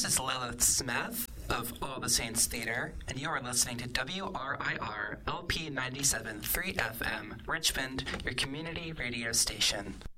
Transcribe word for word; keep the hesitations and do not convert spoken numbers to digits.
This is Lilith Smith of All the Saints Theater, and you are listening to W R I R L P ninety-seven point three F M, Richmond, your community radio station.